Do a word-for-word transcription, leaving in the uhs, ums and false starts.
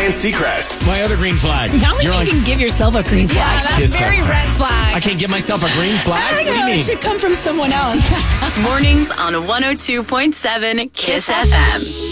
Ryan Seacrest. My other green flag. Not like You're you on- can give yourself a green flag. Yeah, that's Kiss very that red flag. I can't give myself a green flag? I What don't do you know. mean? It should come from someone else. Mornings on one oh two point seven Kiss F M.